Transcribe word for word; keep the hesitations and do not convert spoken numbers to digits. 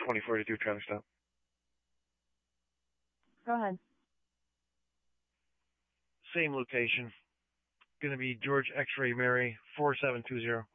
twenty forty-two traffic stop. Go ahead. Same location. Going to be George X-Ray Mary four seven two zero.